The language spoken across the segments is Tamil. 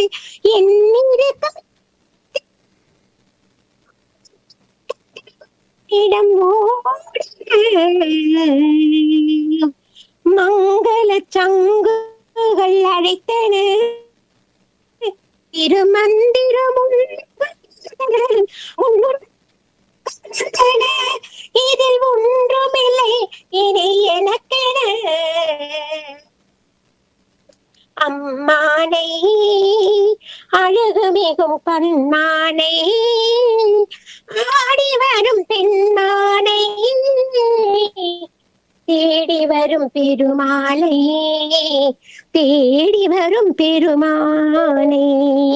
என்னிருக்க இடம் மங்கள சங்குகள் அழைத்தன திருமந்திரமும் இதில் ஒன்றுமில்லை இனி எனக்கென அம்மானை அழகு மிகும் கண்மானை ஆடி வரும் பெண்மானை தேடி வரும் பெருமாளை தேடி வரும் பெருமானை.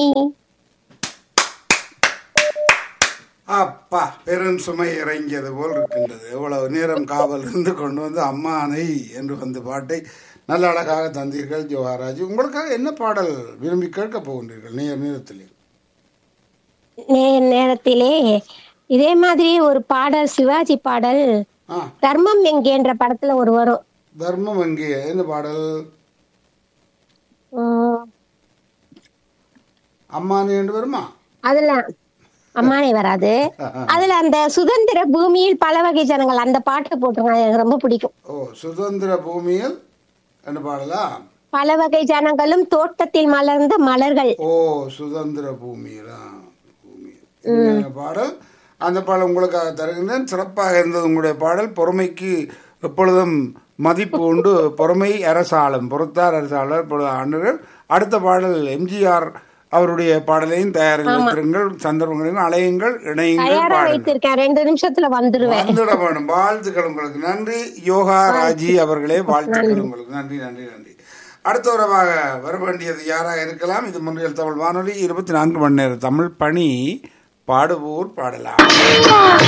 அப்பா பெரும் சுமை இறங்கியது போல் இருக்கின்றது. எவ்வளவு நேரம் காவல் இருந்து கொண்டு வந்து அம்மானை என்று வந்த பாட்டை நல்ல அழகாக தந்தீர்கள் ஜோஹாராஜ். உங்களுக்காக என்ன பாடல் விரும்பி கேட்க போகின்றீர்கள் நேரத்திலே? இதே மாதிரி ஒரு பாடல், சிவாஜி பாடல், தர்மம் எங்கே என்ற படத்துல ஒரு வரும். தர்மம் எங்கே என்ன பாடல்? அம்மானை என்று வருமா? அதுல அம்மானை வராது. அதுல அந்த சுதந்திர பூமியில் பல வகை ஜனங்கள் அந்த பாட்டை போட்டுருங்க, எனக்கு ரொம்ப பிடிக்கும். ஓ, சுதந்திர பூமியில் என்ன பாடலா? பல வகை ஜனங்களும் தோட்டத்தில் மலர்ந்த மலர்கள். ஓ, சுதந்திர பூமியில் பாடல். அந்த பாடல் உங்களுக்காக தருகின்றேன். சிறப்பாக இருந்தது உங்களுடைய பாடல். பொறுமைக்கு எப்பொழுதும் மதிப்பு உண்டு. பொறுமை அரசாளும், பொறுத்தார் அரசாளர் ஆண்டுகள். அடுத்த பாடல் எம்ஜிஆர் அவருடைய பாடலையும் தயாரில் வைத்திருங்கள். சந்தர்ப்பங்களையும் அலையுங்கள், இணையுங்கள். 2 நிமிஷத்துல வந்துடுவேன். வாழ்த்துக்கள் உங்களுக்கு. நன்றி யோகா ராஜி அவர்களே, வாழ்த்துக்கள் உங்களுக்கு. நன்றி நன்றி நன்றி. அடுத்த உறவாக வர வேண்டியது யாராக இருக்கலாம்? இது முன்னில் தமிழ் வானொலி 24 மணி நேர தமிழ் பணி. பாடுவோர் பாடலாம்.